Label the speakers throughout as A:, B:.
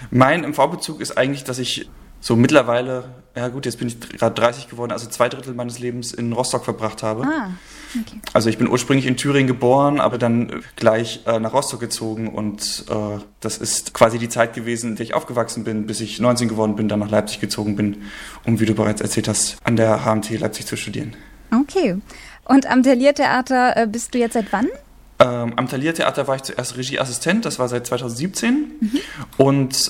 A: Mein MV-Bezug ist eigentlich, dass ich so mittlerweile, ja gut, jetzt bin ich gerade 30 geworden, also 2/3 meines Lebens in Rostock verbracht habe.
B: Okay.
A: Also ich bin ursprünglich in Thüringen geboren, aber dann gleich nach Rostock gezogen und das ist quasi die Zeit gewesen, in der ich aufgewachsen bin, bis ich 19 geworden bin, dann nach Leipzig gezogen bin, um, wie du bereits erzählt hast, an der HMT Leipzig zu studieren.
B: Okay. Und am Thalia-Theater bist du jetzt seit wann?
A: Am Thalia-Theater war ich zuerst Regieassistent, das war seit 2017. Und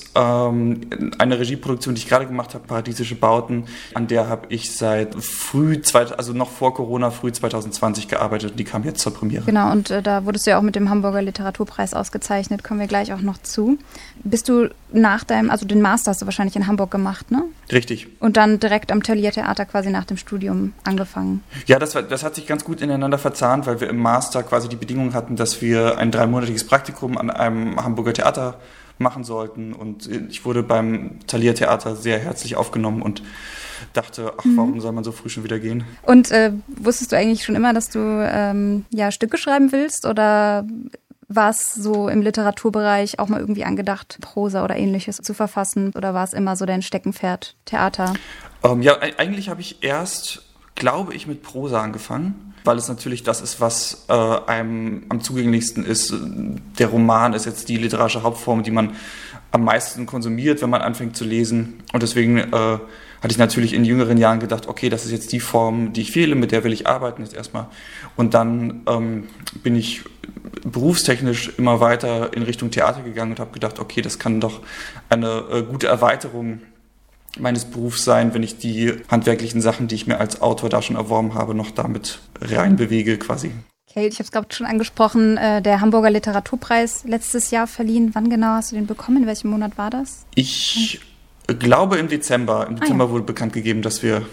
A: eine Regieproduktion, die ich gerade gemacht habe, Paradiesische Bauten, an der habe ich seit also noch vor Corona, früh 2020 gearbeitet. Die kam jetzt zur Premiere.
B: Genau, und da wurdest du ja auch mit dem Hamburger Literaturpreis ausgezeichnet, kommen wir gleich auch noch zu. Bist du nach den Master hast du wahrscheinlich in Hamburg gemacht, ne?
A: Richtig.
B: Und dann direkt am Thalia-Theater quasi nach dem Studium angefangen?
A: Ja, das hat sich ganz gut ineinander verzahnt, weil wir im Master quasi die Bedingungen hatten, dass wir ein 3-monatiges Praktikum an einem Hamburger Theater machen sollten. Und ich wurde beim Thalia-Theater sehr herzlich aufgenommen und dachte, warum soll man so früh schon wieder gehen?
B: Und wusstest du eigentlich schon immer, dass du Stücke schreiben willst, oder war es so im Literaturbereich auch mal irgendwie angedacht, Prosa oder Ähnliches zu verfassen? Oder war es immer so dein Steckenpferd, Theater?
A: Eigentlich habe ich erst, glaube ich, mit Prosa angefangen, weil es natürlich das ist, was einem am zugänglichsten ist. Der Roman ist jetzt die literarische Hauptform, die man am meisten konsumiert, wenn man anfängt zu lesen. Und deswegen hatte ich natürlich in jüngeren Jahren gedacht, okay, das ist jetzt die Form, die ich wähle, mit der will ich arbeiten jetzt erstmal. Und dann bin ich berufstechnisch immer weiter in Richtung Theater gegangen und habe gedacht, okay, das kann doch eine gute Erweiterung meines Berufs sein, wenn ich die handwerklichen Sachen, die ich mir als Autor da schon erworben habe, noch damit reinbewege quasi.
B: Okay, ich habe es gerade schon angesprochen, der Hamburger Literaturpreis letztes Jahr verliehen. Wann genau hast du den bekommen? In welchem Monat war das?
A: Ich glaube im Dezember. Im Dezember wurde bekannt gegeben,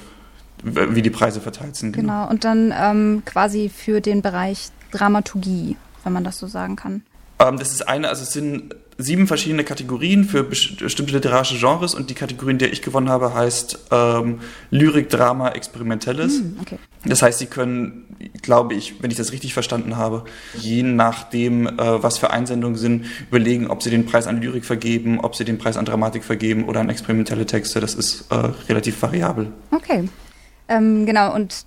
A: wie die Preise verteilt sind.
B: Genau, und dann quasi für den Bereich Dramaturgie, wenn man das so sagen kann.
A: Das ist es sind 7 verschiedene Kategorien für bestimmte literarische Genres, und die Kategorie, in der ich gewonnen habe, heißt Lyrik, Drama, Experimentelles.
B: Okay.
A: Das heißt, Sie können, glaube ich, wenn ich das richtig verstanden habe, je nachdem, was für Einsendungen sind, überlegen, ob Sie den Preis an Lyrik vergeben, ob Sie den Preis an Dramatik vergeben oder an experimentelle Texte. Das ist relativ variabel.
B: Okay. Genau, und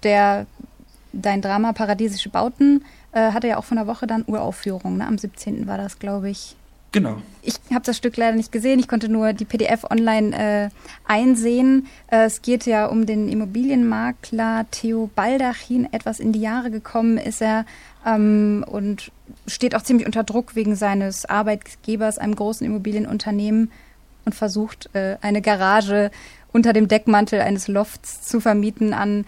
B: dein Drama Paradiesische Bauten hatte ja auch von der Woche dann Uraufführung, ne? Am 17. war das, glaube ich.
A: Genau.
B: Ich habe das Stück leider nicht gesehen, ich konnte nur die PDF online einsehen. Es geht ja um den Immobilienmakler Theo Baldachin. Etwas in die Jahre gekommen ist er und steht auch ziemlich unter Druck wegen seines Arbeitgebers, einem großen Immobilienunternehmen, und versucht, eine Garage unter dem Deckmantel eines Lofts zu vermieten an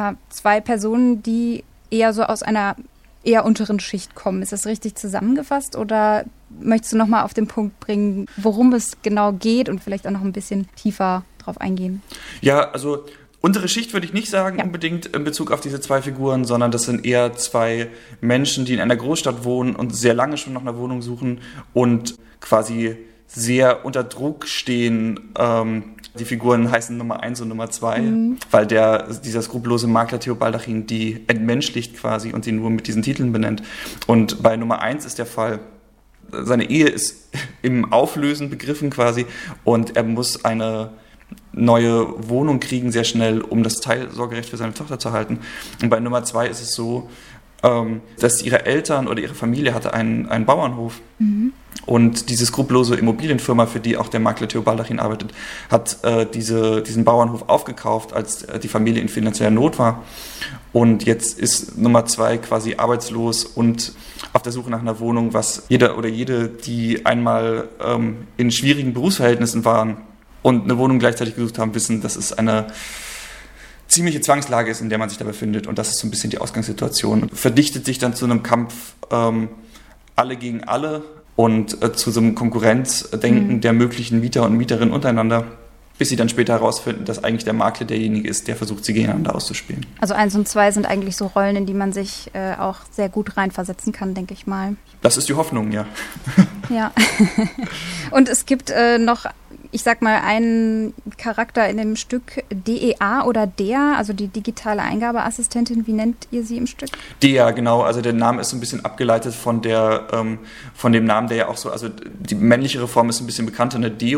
B: 2 Personen, die eher so aus einer eher unteren Schicht kommen. Ist das richtig zusammengefasst, oder möchtest du nochmal auf den Punkt bringen, worum es genau geht, und vielleicht auch noch ein bisschen tiefer drauf eingehen?
A: Ja, also untere Schicht würde ich nicht sagen unbedingt in Bezug auf diese 2 Figuren, sondern das sind eher 2 Menschen, die in einer Großstadt wohnen und sehr lange schon nach einer Wohnung suchen und quasi sehr unter Druck stehen. Die Figuren heißen Nummer 1 und Nummer 2, weil dieser skrupellose Makler Theo Baldachin die entmenschlicht quasi und sie nur mit diesen Titeln benennt. Und bei Nummer 1 ist der Fall, seine Ehe ist im Auflösen begriffen quasi, und er muss eine neue Wohnung kriegen sehr schnell, um das Teilsorgerecht für seine Tochter zu halten. Und bei Nummer 2 ist es so, dass ihre Eltern oder ihre Familie hatte einen Bauernhof. Und diese skrupellose Immobilienfirma, für die auch der Makler Theo Baldachin arbeitet, hat diesen Bauernhof aufgekauft, als die Familie in finanzieller Not war. Und jetzt ist Nummer 2 quasi arbeitslos und auf der Suche nach einer Wohnung, was jeder oder jede, die einmal in schwierigen Berufsverhältnissen waren und eine Wohnung gleichzeitig gesucht haben, wissen, dass es eine ziemliche Zwangslage ist, in der man sich da befindet. Und das ist so ein bisschen die Ausgangssituation. Verdichtet sich dann zu einem Kampf alle gegen alle und zu so einem Konkurrenzdenken der möglichen Mieter und Mieterinnen untereinander, bis sie dann später herausfinden, dass eigentlich der Makler derjenige ist, der versucht, sie gegeneinander auszuspielen.
B: Also 1 und 2 sind eigentlich so Rollen, in die man sich auch sehr gut reinversetzen kann, denke ich mal.
A: Das ist die Hoffnung, ja.
B: Ja. Und es gibt noch, ich sag mal, einen Charakter in dem Stück, DEA oder DEA, also die digitale Eingabeassistentin. Wie nennt ihr sie im Stück?
A: DEA, genau. Also der Name ist so ein bisschen abgeleitet von dem Namen, der ja auch so, also die männlichere Form ist ein bisschen bekannter, eine Deo.